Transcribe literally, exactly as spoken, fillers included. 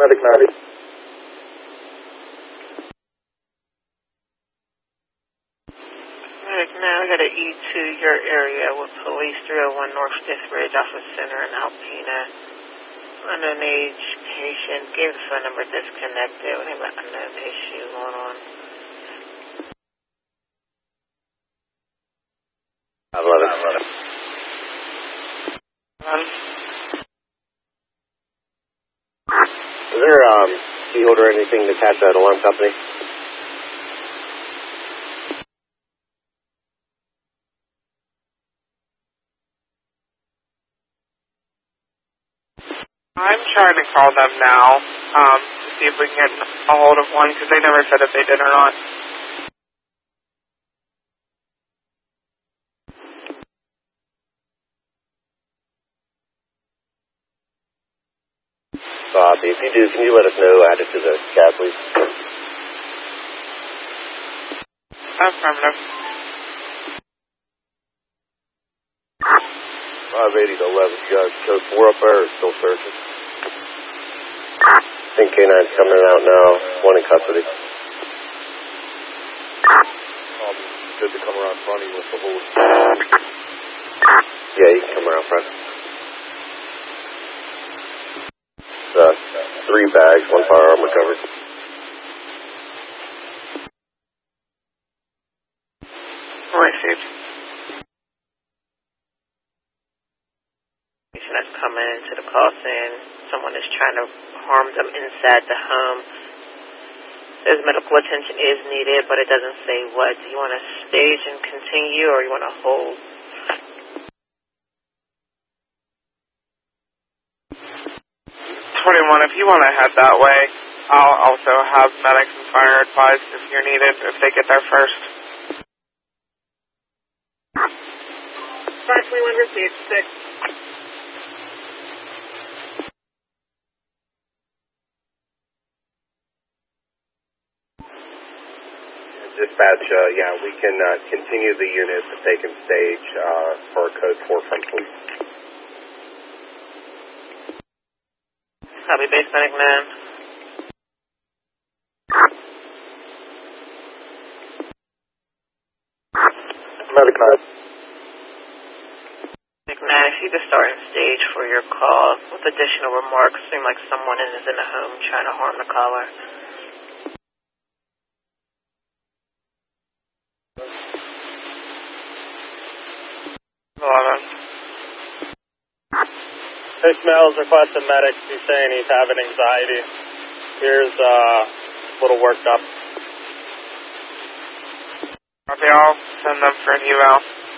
Medic nine. Medic nine, I got an E to your area with police three oh one North Fifth Ridge off of Center in Alpena. Unknown age patient gave the phone number disconnected with an unknown issue going on. eleven. eleven. Um, Is there um key holder or anything to catch that alarm company? I'm trying to call them now um, to see if we can get a hold of one because they never said if they did or not. Copy. If you do, can you let us know? Add it to the chat, please. Affirmative. five eighty to eleven. You guys code four up there or still searching? I think K nine's coming out now. One in custody. Um, good to come around front of you with the whole... Yeah, you can come around front. Uh, three bags, one firearm recovered. Received. Patient that's coming into the call saying someone is trying to harm them inside the home. Says medical attention is needed, but it doesn't say what. Do you want to stage and continue, or you want to hold? twenty-one, if you want to head that way, I'll also have medics and fire advised if you're needed, if they get there first. five twenty-one received, six. Dispatch, uh, yeah, we can uh, continue the unit to take and stage uh, for code four from police. Copy base medic nine. Medic nine. Medic nine, if you could start and stage for your call with additional remarks, seem like someone is in the home trying to harm the caller. eleven. Hey, Smells requested medics. He's saying he's having anxiety. Here's uh, a little worked up. Okay, I'll send them for an eval.